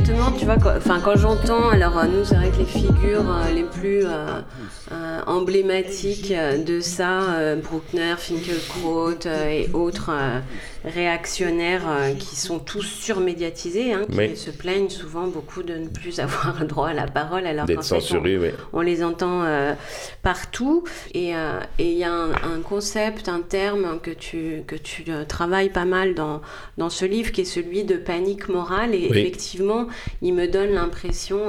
justement, tu vois, quand j'entends, alors nous, c'est vrai que les figures les plus emblématiques de ça, Bruckner, Finkielkraut et autres réactionnaires qui sont tous surmédiatisés, hein, qui se plaignent souvent beaucoup de ne plus avoir droit à la parole, alors d'être censurés, on les entend partout. Et il y a un concept, un terme que tu travailles pas mal dans ce livre, qui est celui de panique morale. Et effectivement, il me donne l'impression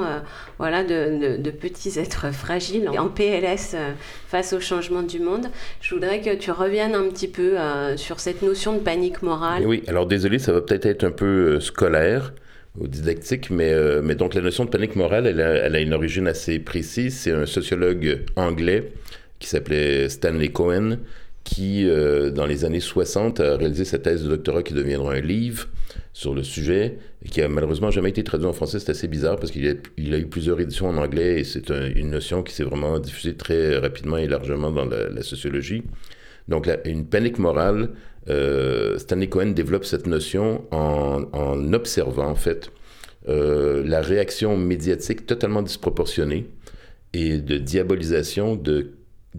de petits êtres fragiles en PLS face au changement du monde. Je voudrais que tu reviennes un petit peu sur cette notion de panique morale. Oui, alors désolé, ça va peut-être être un peu scolaire ou didactique, mais donc la notion de panique morale, elle a une origine assez précise. C'est un sociologue anglais qui s'appelait Stanley Cohen, qui, dans les années 60, a réalisé sa thèse de doctorat qui deviendra un livre sur le sujet, et qui a malheureusement jamais été traduit en français. C'est assez bizarre parce qu'il a eu plusieurs éditions en anglais, et c'est une notion qui s'est vraiment diffusée très rapidement et largement dans la sociologie. Donc, une panique morale, Stanley Cohen développe cette notion en observant, en fait, la réaction médiatique totalement disproportionnée et de diabolisation de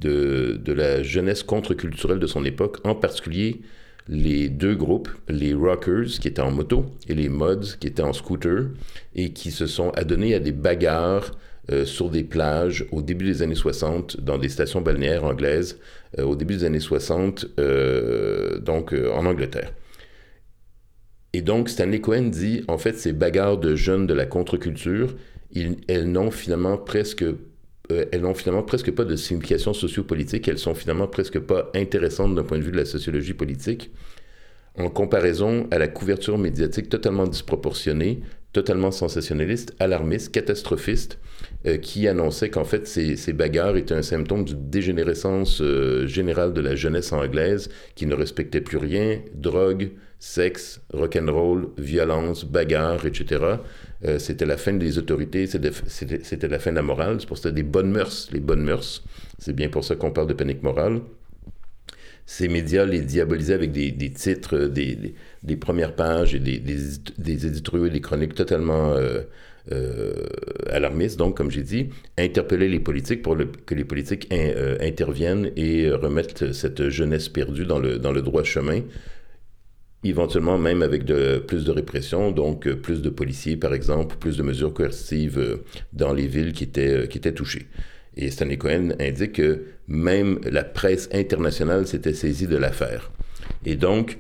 la jeunesse contre-culturelle de son époque, en particulier les deux groupes, les rockers qui étaient en moto et les mods qui étaient en scooter, et qui se sont adonnés à des bagarres sur des plages au début des années 60, dans des stations balnéaires anglaises, au début des années 60, en Angleterre. Et donc, Stanley Cohen dit, en fait, ces bagarres de jeunes de la contre-culture, elles n'ont finalement presque pas de signification sociopolitique, elles sont finalement presque pas intéressantes d'un point de vue de la sociologie politique, en comparaison à la couverture médiatique totalement disproportionnée, totalement sensationnaliste, alarmiste, catastrophiste, qui annonçait qu'en fait ces bagarres étaient un symptôme d'une dégénérescence générale de la jeunesse anglaise, qui ne respectait plus rien, drogue, sexe, rock'n'roll, violence, bagarres, etc. C'était la fin des autorités, c'était la fin de la morale, c'est pour ça des bonnes mœurs, les bonnes mœurs. C'est bien pour ça qu'on parle de panique morale. Ces médias les diabolisaient avec des titres, des premières pages et des éditoriaux et des chroniques totalement alarmistes, donc, comme j'ai dit, interpeller les politiques pour que les politiques interviennent et remettent cette jeunesse perdue dans le droit chemin, éventuellement même avec plus de répression, donc plus de policiers, par exemple, plus de mesures coercitives dans les villes qui étaient touchées. Et Stanley Cohen indique que même la presse internationale s'était saisie de l'affaire. Et donc,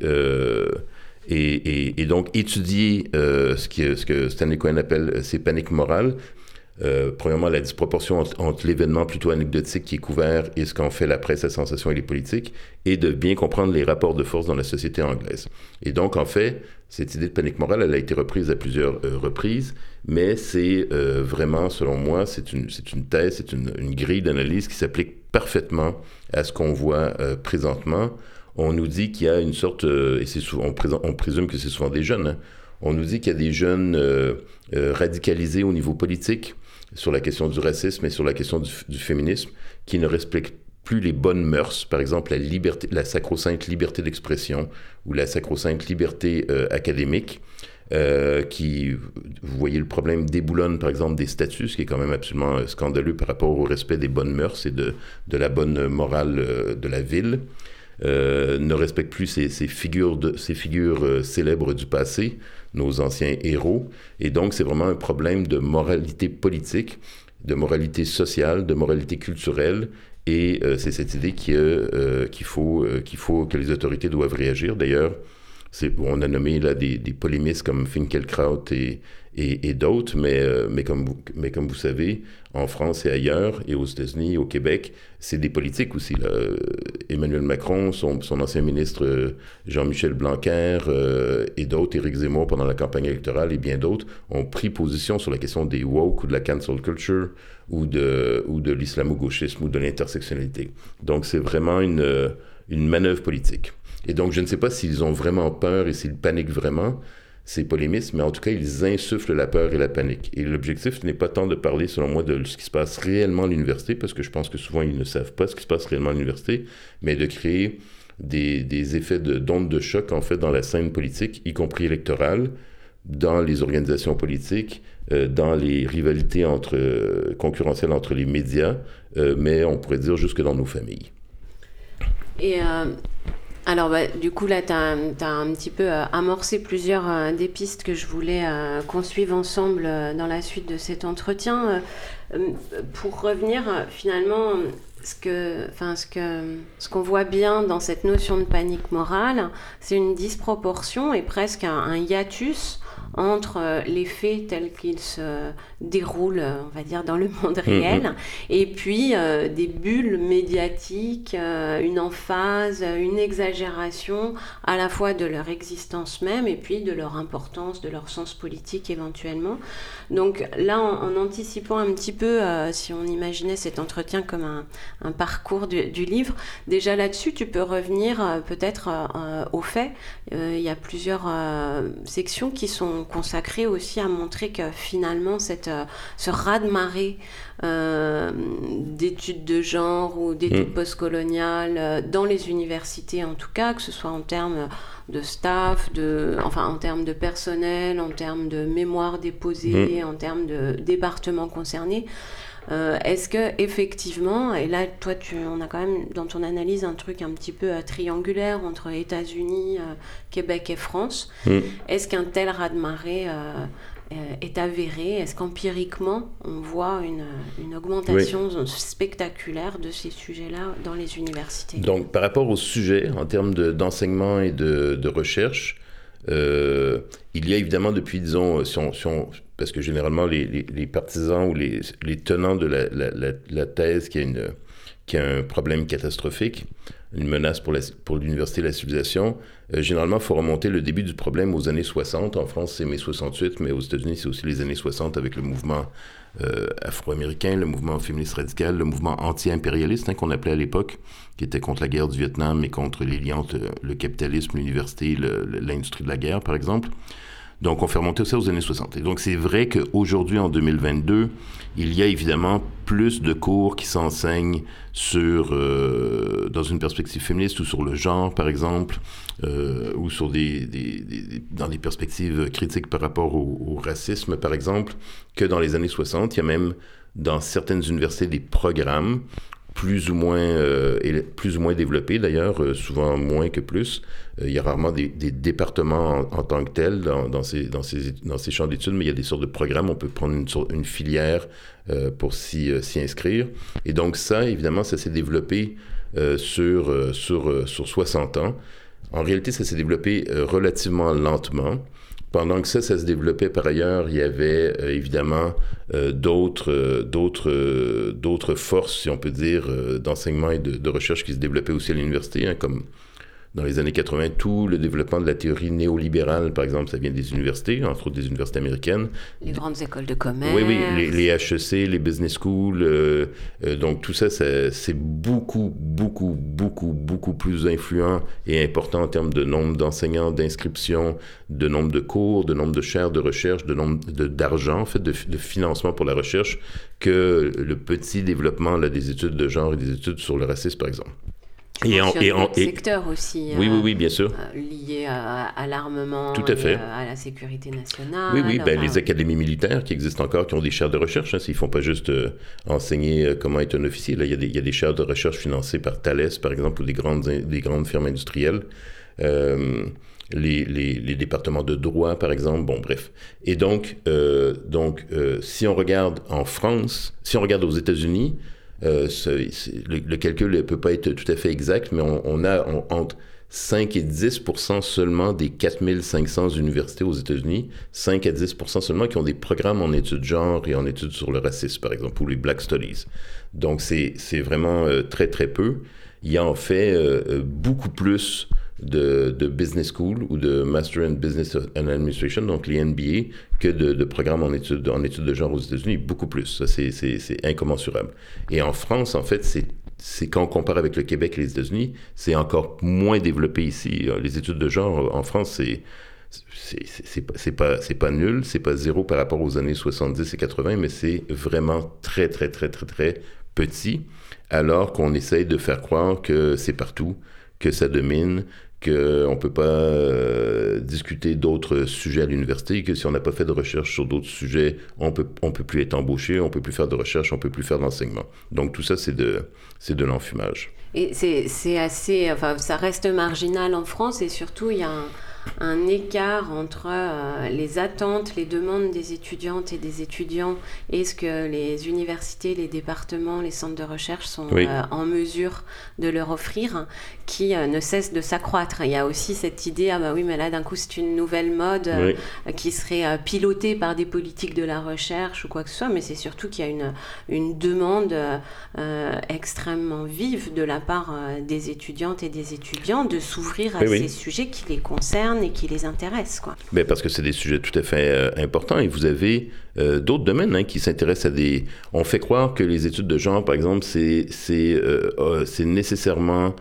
étudier ce que Stanley Cohen appelle ces paniques morales, premièrement, la disproportion entre l'événement plutôt anecdotique qui est couvert et ce qu'en fait la presse à sensation et les politiques, et de bien comprendre les rapports de force dans la société anglaise. Et donc, en fait, cette idée de panique morale, elle a été reprise à plusieurs reprises, mais c'est vraiment, selon moi, c'est une thèse, c'est une grille d'analyse qui s'applique parfaitement à ce qu'on voit présentement. On nous dit qu'il y a une sorte, et c'est souvent, on présume que c'est souvent des jeunes, hein, on nous dit qu'il y a des jeunes radicalisés au niveau politique sur la question du racisme et sur la question du féminisme, qui ne respectent plus les bonnes mœurs, par exemple la sacro-sainte liberté d'expression ou la sacro-sainte liberté académique, qui, vous voyez le problème, déboulonne par exemple des statuts, ce qui est quand même absolument scandaleux par rapport au respect des bonnes mœurs et de la bonne morale de la ville. Ne respectent plus ces figures célèbres du passé, nos anciens héros. Et donc, c'est vraiment un problème de moralité politique, de moralité sociale, de moralité culturelle. Et c'est cette idée qu'il faut que les autorités doivent réagir. D'ailleurs, on a nommé là des polémistes comme Finkielkraut et d'autres, mais comme vous savez, en France et ailleurs, et aux États-Unis, au Québec, c'est des politiques aussi, là. Emmanuel Macron, son ancien ministre Jean-Michel Blanquer et d'autres, Éric Zemmour pendant la campagne électorale et bien d'autres, ont pris position sur la question des woke ou de la cancel culture ou de l'islamo-gauchisme ou de l'intersectionnalité. Donc c'est vraiment une manœuvre politique. Et donc je ne sais pas s'ils ont vraiment peur et s'ils paniquent vraiment, ces polémistes, mais en tout cas, ils insufflent la peur et la panique. Et l'objectif n'est pas tant de parler, selon moi, de ce qui se passe réellement à l'université, parce que je pense que souvent, ils ne savent pas ce qui se passe réellement à l'université, mais de créer des effets d'onde de choc, en fait, dans la scène politique, y compris électorale, dans les organisations politiques, dans les rivalités concurrentielles entre les médias, mais on pourrait dire jusque dans nos familles. Et alors, du coup, là, tu as un petit peu amorcé plusieurs des pistes que je voulais qu'on suive ensemble dans la suite de cet entretien. Pour revenir, finalement, ce qu'on voit bien dans cette notion de panique morale, c'est une disproportion et presque un hiatus entre les faits tels qu'ils se déroulent, on va dire, dans le monde réel, et puis des bulles médiatiques, une emphase, une exagération à la fois de leur existence même et puis de leur importance, de leur sens politique éventuellement. Donc là, en anticipant un petit peu, si on imaginait cet entretien comme un parcours du livre, déjà là-dessus, tu peux revenir peut-être aux faits. Il y a plusieurs sections qui sont consacrées aussi à montrer que finalement ce raz-de-marée d'études de genre ou d'études postcoloniales dans les universités en tout cas, que ce soit en termes de staff, en termes de personnel, en termes de mémoire déposée, en termes de départements concernés. Est-ce que effectivement, et là toi on a quand même dans ton analyse un truc un petit peu triangulaire entre États-Unis, Québec et France, est-ce qu'un tel raz-de-marée est avéré? Est-ce qu'empiriquement on voit une augmentation spectaculaire de ces sujets-là dans les universités? Donc par rapport au sujet, en termes d'enseignement et de recherche, il y a évidemment depuis, disons, parce que généralement les partisans ou les tenants de la thèse qui a un problème catastrophique, une menace pour l'université et la civilisation, généralement, il faut remonter le début du problème aux années 60. En France, c'est mai 68, mais aux États-Unis, c'est aussi les années 60 avec le mouvement afro-américain, le mouvement féministe radical, le mouvement anti-impérialiste qu'on appelait à l'époque, qui était contre la guerre du Vietnam, mais contre les liens entre le capitalisme, l'université, l'industrie de la guerre, par exemple. Donc, on fait remonter ça aux années 60. Et donc, c'est vrai qu'aujourd'hui, en 2022, il y a évidemment plus de cours qui s'enseignent dans une perspective féministe ou sur le genre, par exemple, ou sur dans des perspectives critiques par rapport au racisme, par exemple, que dans les années 60. Il y a même, dans certaines universités, des programmes plus ou moins développés, d'ailleurs, souvent moins que plus. Il y a rarement des départements en tant que tels dans ces champs d'études, mais il y a des sortes de programmes. On peut prendre une filière pour s'y inscrire. Et donc ça, évidemment, ça s'est développé sur 60 ans. En réalité, ça s'est développé relativement lentement. Pendant que ça se développait par ailleurs, il y avait évidemment d'autres forces, si on peut dire, d'enseignement et de recherche qui se développaient aussi à l'université, comme dans les années 80, tout le développement de la théorie néolibérale, par exemple, ça vient des universités, entre autres des universités américaines. Les grandes écoles de commerce. Oui, les HEC, les business schools. Donc tout ça, c'est beaucoup plus influent et important en termes de nombre d'enseignants, d'inscriptions, de nombre de cours, de nombre de chaires de recherche, de nombre d'argent, en fait, de financement pour la recherche, que le petit développement là, des études de genre et des études sur le racisme, par exemple. Secteur aussi. Oui, bien sûr. Lié à l'armement, tout à fait. À la sécurité nationale. Oui, les académies militaires qui existent encore, qui ont des chaires de recherche. Ils ne font pas juste enseigner comment être un officier. Là, il y a des chaires de recherche financées par Thales, par exemple, ou des grandes firmes industrielles. Les départements de droit, par exemple. Bon, bref. Et donc si on regarde en France, si on regarde aux États-Unis, le calcul ne peut pas être tout à fait exact, mais on a entre 5 et 10% seulement des 4500 universités aux États-Unis, 5 à 10% seulement qui ont des programmes en études genre et en études sur le racisme, par exemple, ou les Black Studies. Donc, c'est vraiment très, très peu. Il y a en fait beaucoup plus de business school ou de Master in Business and Administration, donc les MBA, que de programmes en études de genre aux États-Unis, beaucoup plus. Ça, c'est incommensurable. Et en France, en fait, c'est quand on compare avec le Québec et les États-Unis, c'est encore moins développé ici. Les études de genre en France, c'est pas nul, c'est pas zéro par rapport aux années 70 et 80, mais c'est vraiment très, très, très, très, très petit, alors qu'on essaye de faire croire que c'est partout, que ça domine, qu'on ne peut pas discuter d'autres sujets à l'université, que si on n'a pas fait de recherche sur d'autres sujets, on peut plus être embauché, on ne peut plus faire de recherche, on ne peut plus faire d'enseignement. Donc tout ça, c'est de l'enfumage. Et c'est assez... Enfin, ça reste marginal en France, et surtout, il y a un écart entre les attentes, les demandes des étudiantes et des étudiants et ce que les universités, les départements, les centres de recherche sont en mesure de leur offrir, qui ne cesse de s'accroître. Il y a aussi cette idée, ah bah oui, mais là d'un coup c'est une nouvelle mode qui serait pilotée par des politiques de la recherche ou quoi que ce soit, mais c'est surtout qu'il y a une demande extrêmement vive de la part des étudiantes et des étudiants de s'ouvrir à ces sujets qui les concernent et qui les intéressent, quoi. Bien, parce que c'est des sujets tout à fait importants, et vous avez d'autres domaines qui s'intéressent à des... On fait croire que les études de genre, par exemple, c'est nécessairement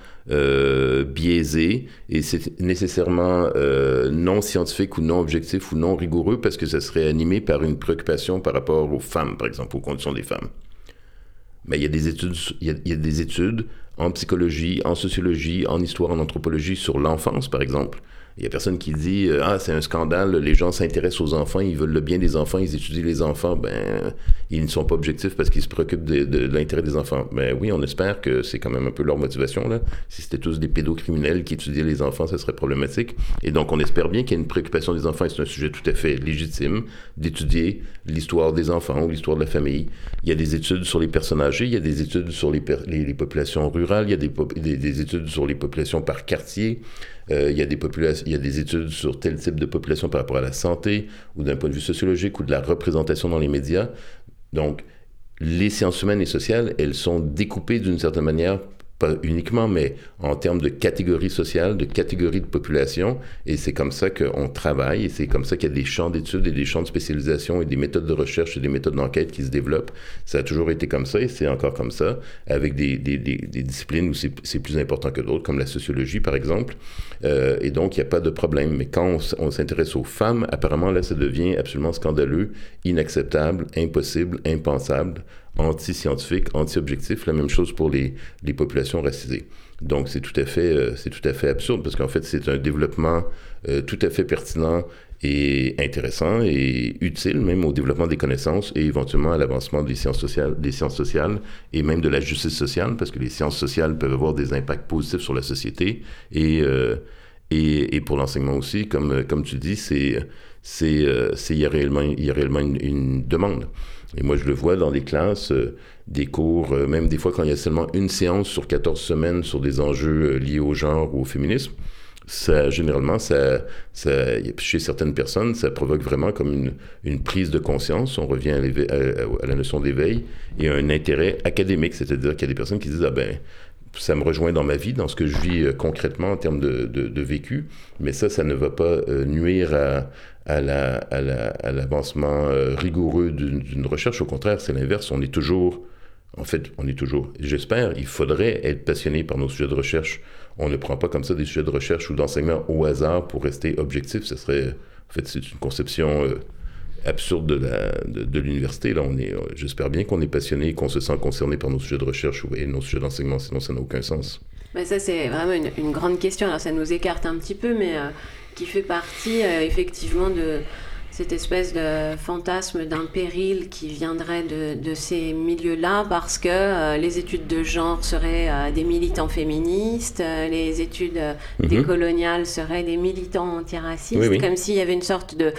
biaisé, et c'est nécessairement non scientifique ou non objectif ou non rigoureux, parce que ça serait animé par une préoccupation par rapport aux femmes, par exemple, aux conditions des femmes. Mais il y a des études en psychologie, en sociologie, en histoire, en anthropologie sur l'enfance, par exemple. Il n'y a personne qui dit « Ah, c'est un scandale, les gens s'intéressent aux enfants, ils veulent le bien des enfants, ils étudient les enfants. » Ben, ils ne sont pas objectifs parce qu'ils se préoccupent de l'intérêt des enfants. Ben oui, on espère que c'est quand même un peu leur motivation, là. Si c'était tous des pédocriminels qui étudiaient les enfants, ça serait problématique. Et donc, on espère bien qu'il y ait une préoccupation des enfants, et c'est un sujet tout à fait légitime d'étudier l'histoire des enfants ou l'histoire de la famille. Il y a des études sur les personnes âgées, il y a des études sur les populations rurales, il y a des études sur les populations par quartier. Il y a des études sur tel type de population par rapport à la santé, ou d'un point de vue sociologique, ou de la représentation dans les médias. Donc, les sciences humaines et sociales, elles sont découpées d'une certaine manière, pas uniquement, mais en termes de catégories sociales, de catégories de population, et c'est comme ça qu'on travaille, et c'est comme ça qu'il y a des champs d'études et des champs de spécialisation et des méthodes de recherche et des méthodes d'enquête qui se développent. Ça a toujours été comme ça, et c'est encore comme ça, avec des disciplines où c'est plus important que d'autres, comme la sociologie, par exemple, et donc il n'y a pas de problème. Mais quand on s'intéresse aux femmes, apparemment, là, ça devient absolument scandaleux, inacceptable, impossible, impensable, anti-scientifique, anti-objectif. La même chose pour les populations racisées. Donc, c'est tout à fait absurde, parce qu'en fait, c'est un développement tout à fait pertinent et intéressant et utile même au développement des connaissances et éventuellement à l'avancement des sciences sociales et même de la justice sociale, parce que les sciences sociales peuvent avoir des impacts positifs sur la société et pour l'enseignement aussi, comme tu dis, il y a réellement une demande. Et moi, je le vois dans les classes, des cours, même des fois quand il y a seulement une séance sur 14 semaines sur des enjeux liés au genre ou au féminisme, généralement, chez certaines personnes, ça provoque vraiment comme une prise de conscience. On revient à la notion d'éveil et un intérêt académique, c'est-à-dire qu'il y a des personnes qui disent « Ah ben, ça me rejoint dans ma vie, dans ce que je vis concrètement en termes de vécu, mais ça ne va pas nuire à l'avancement rigoureux d'une recherche. Au contraire, c'est l'inverse. On est toujours, j'espère, il faudrait être passionné par nos sujets de recherche. On ne prend pas comme ça des sujets de recherche ou d'enseignement au hasard pour rester objectif. C'est une conception absurde de l'université. Là, j'espère bien qu'on est passionné et qu'on se sent concerné par nos sujets de recherche et nos sujets d'enseignement, sinon ça n'a aucun sens. Ben ça, c'est vraiment une grande question. Alors, ça nous écarte un petit peu, mais qui fait partie effectivement de cette espèce de fantasme d'un péril qui viendrait de ces milieux-là, parce que les études de genre seraient des militants féministes, les études décoloniales seraient des militants antiracistes, comme s'il y avait une sorte de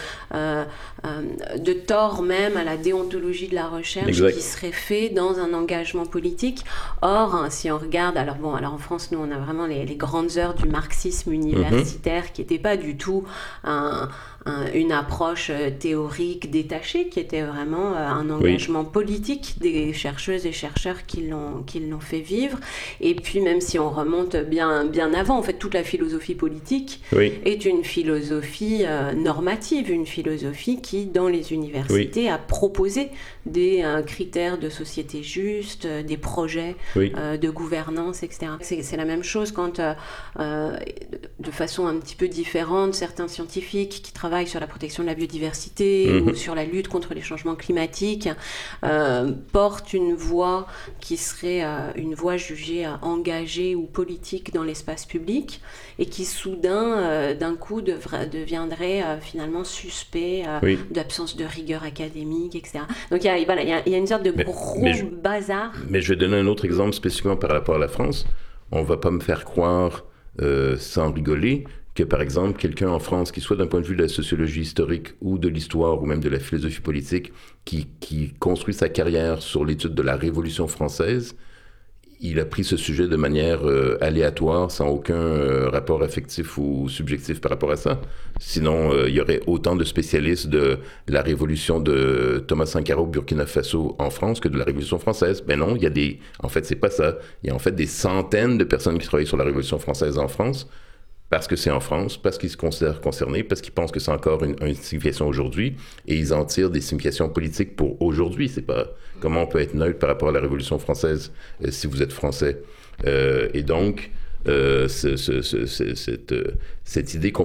tort même à la déontologie de la recherche qui serait fait dans un engagement politique. Or, si on regarde, alors en France, nous, on a vraiment les grandes heures du marxisme universitaire qui n'étaient pas du tout une approche théorique détachée, qui était vraiment un engagement politique des chercheuses et chercheurs qui l'ont fait vivre. Et puis, même si on remonte bien avant, en fait, toute la philosophie politique est une philosophie normative, une philosophie qui, dans les universités, a proposé des critères de société juste, des projets de gouvernance, etc. C'est la même chose quand, de façon un petit peu différente, certains scientifiques qui travaillent travaille sur la protection de la biodiversité ou sur la lutte contre les changements climatiques porte une voix qui serait une voix jugée engagée ou politique dans l'espace public et qui soudain, d'un coup, deviendrait finalement suspect d'absence de rigueur académique, etc. Donc il y a une sorte de gros bazar. Mais je vais donner un autre exemple spécifiquement par rapport à la France. On ne va pas me faire croire, sans rigoler, que par exemple, quelqu'un en France qui soit d'un point de vue de la sociologie historique ou de l'histoire ou même de la philosophie politique, qui construit sa carrière sur l'étude de la Révolution française, il a pris ce sujet de manière aléatoire, sans aucun rapport affectif ou subjectif par rapport à ça. Sinon, il y aurait autant de spécialistes de la révolution de Thomas Sankara au Burkina Faso en France que de la Révolution française. Ben non, en fait, c'est pas ça. Il y a en fait des centaines de personnes qui travaillent sur la Révolution française en France, parce que c'est en France, parce qu'ils se considèrent concernés, parce qu'ils pensent que c'est encore une signification aujourd'hui, et ils en tirent des significations politiques pour aujourd'hui. C'est pas comment on peut être neutre par rapport à la Révolution française si vous êtes français. Et donc, cette idée qu'on